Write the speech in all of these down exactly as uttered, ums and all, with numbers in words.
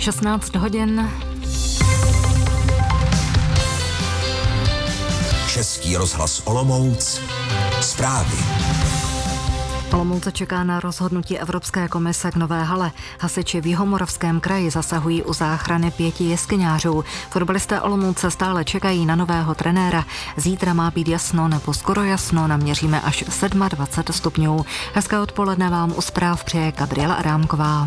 šestnáct hodin. Český rozhlas Olomouc. Zprávy. Olomouce čeká na rozhodnutí Evropské komise k nové hale. Hasiči v Jihomoravském kraji zasahují u záchrany pěti jeskyňářů. Fotbalisté Olomouce stále čekají na nového trenéra. Zítra má být jasno nebo skoro jasno, naměříme až dvacet sedm stupňů. Hezké odpoledne vám u zpráv přeje Gabriela Adámková.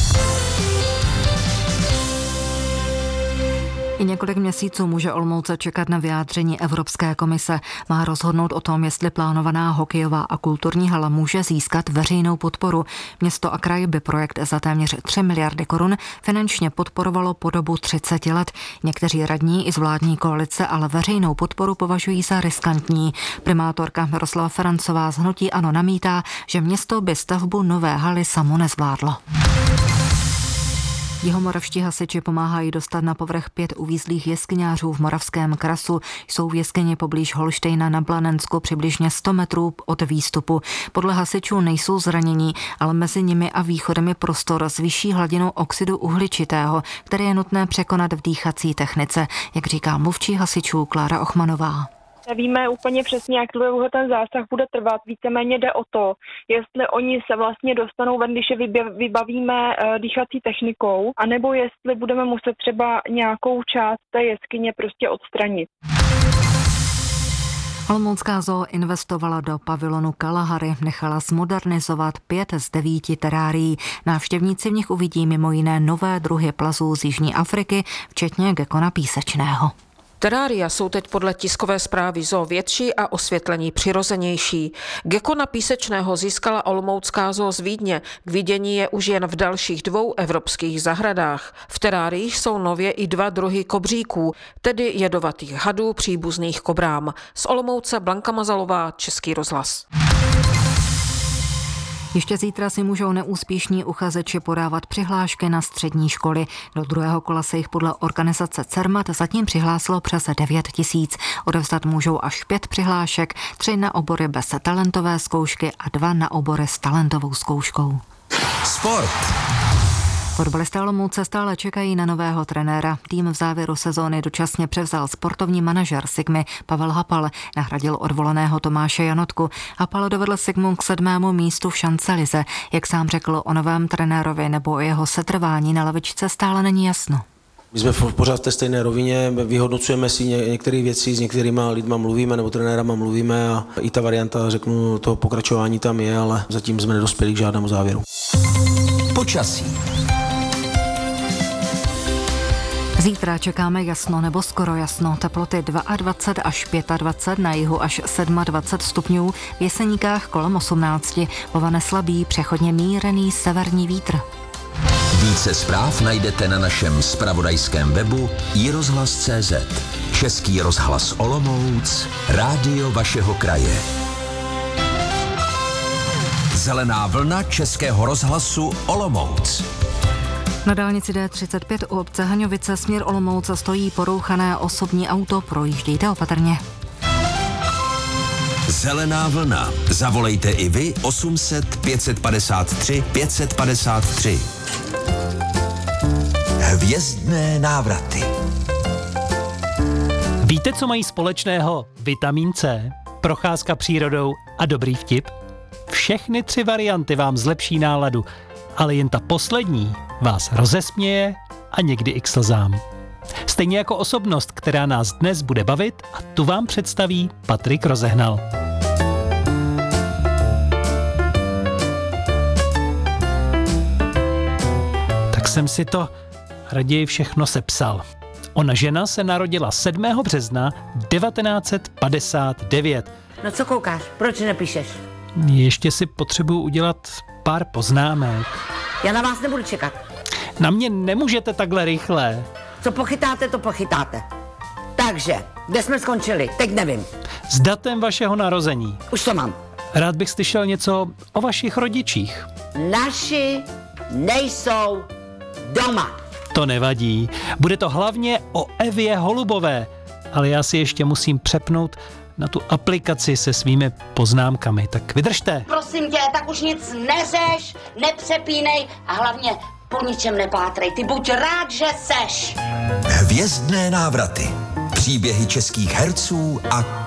I několik měsíců může Olomouce čekat na vyjádření Evropské komise. Má rozhodnout o tom, jestli plánovaná hokejová a kulturní hala může získat veřejnou podporu. Město a kraj by projekt za téměř tři miliardy korun finančně podporovalo po dobu třicet let. Někteří radní i z vládní koalice ale veřejnou podporu považují za riskantní. Primátorka Miroslava Ferancová z hnutí ANO namítá, že město by stavbu nové haly samo nezvládlo. Jihomoravští hasiči pomáhají dostat na povrch pět uvízlých jeskyňářů v Moravském Krasu. Jsou v jeskyni poblíž Holštejna na Blanensku přibližně sto metrů od výstupu. Podle hasičů nejsou zranění, ale mezi nimi a východem je prostor s vyšší hladinou oxidu uhličitého, který je nutné překonat v dýchací technice, jak říká mluvčí hasičů Klára Ochmanová. Nevíme úplně přesně, jak dlouho ten zásah bude trvat. Víceméně jde o to, jestli oni se vlastně dostanou ven, když je vybavíme dýchací technikou, anebo jestli budeme muset třeba nějakou část té jeskyně prostě odstranit. Olomoucká zoo investovala do pavilonu Kalahary, nechala zmodernizovat pět z devíti terárií. Návštěvníci v nich uvidí mimo jiné nové druhy plazů z Jižní Afriky, včetně gekona písečného. Terária jsou teď podle tiskové zprávy zoo větší a osvětlení přirozenější. Gekona písečného získala olomoucká zoo z Vídně. K vidění je už jen v dalších dvou evropských zahradách. V teráriích jsou nově i dva druhy kobříků, tedy jedovatých hadů příbuzných kobrám. Z Olomouce Blanka Mazalová, Český rozhlas. Ještě zítra si můžou neúspěšní uchazeči podávat přihlášky na střední školy. Do druhého kola se jich podle organizace Cermat zatím přihlásilo přes devět tisíc. Odevzdat můžou až pět přihlášek, tři na obory bez talentové zkoušky a dva na obory s talentovou zkouškou. Sport. Fotbalisté Olomouce stále čekají na nového trenéra. Tým v závěru sezóny dočasně převzal sportovní manažer Sigmy Pavel Hapal, nahradil odvolaného Tomáše Janotku. Hapal dovedl Sigmu k sedmému místu v šancelize. Jak sám řekl, o novém trenérovi nebo o jeho setrvání na lavičce stále není jasno. My jsme pořád v té stejné rovině, vyhodnocujeme si některé věci, s některýma lidma mluvíme nebo trenérama mluvíme a i ta varianta, řeknu, toho pokračování tam je, ale zatím jsme nedospěli k žádnému závěru. Počasí. Zítra čekáme jasno nebo skoro jasno. Teploty dvacet dva až dvacet pět, na jihu až dvacet sedm stupňů, v Jeseníkách kolem osmnáct. Povane slabý, přechodně mírný severní vítr. Více zpráv najdete na našem zpravodajském webu i rozhlas tečka cé zet. Český rozhlas Olomouc, rádio vašeho kraje. Zelená vlna Českého rozhlasu Olomouc. Na dálnici D třicet pět u obce Haňovice směr Olomouce stojí porouchané osobní auto, projíždějte opatrně. Zelená vlna. Zavolejte i vy osm set pět padesát tři pět padesát tři. Hvězdné návraty. Víte, co mají společného vitamin C, procházka přírodou a dobrý vtip? Všechny tři varianty vám zlepší náladu, ale jen ta poslední vás rozesměje a někdy i k slzám. Stejně jako osobnost, která nás dnes bude bavit, a tu vám představí Patrik Rozehnal. Tak jsem si to raději všechno sepsal. Ona žena se narodila sedmého března devatenáct set padesát devět. No co koukáš? Proč nepíšeš? Ještě si potřebuju udělat pár poznámek. Já na vás nebudu čekat. Na mě nemůžete takhle rychle. Co pochytáte, to pochytáte. Takže, kde jsme skončili? Teď nevím. S datem vašeho narození. Už to mám. Rád bych slyšel něco o vašich rodičích. Naši nejsou doma. To nevadí. Bude to hlavně o Evě Holubové, ale já si ještě musím přepnout na tu aplikaci se svými poznámkami. Tak vydržte. Prosím tě, tak už nic neřeš, nepřepínej a hlavně Po ničem nepátrej, ty buď rád, že seš. Hvězdné návraty. Příběhy českých herců a